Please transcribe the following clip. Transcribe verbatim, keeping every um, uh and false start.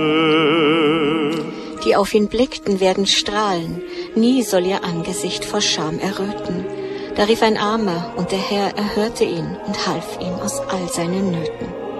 Die auf ihn blickten, werden strahlen, nie soll ihr Angesicht vor Scham erröten. Da rief ein Armer, und der Herr erhörte ihn und half ihm aus all seinen Nöten.